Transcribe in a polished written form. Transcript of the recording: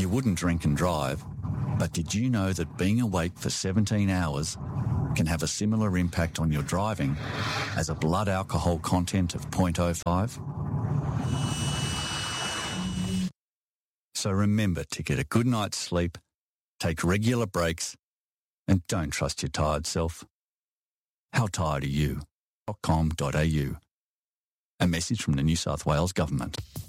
You wouldn't drink and drive, but did you know that being awake for 17 hours can have a similar impact on your driving as a blood alcohol content of 0.05? So remember to get a good night's sleep, take regular breaks, and don't trust your tired self. How tired are you? .com.au. A message from the New South Wales Government.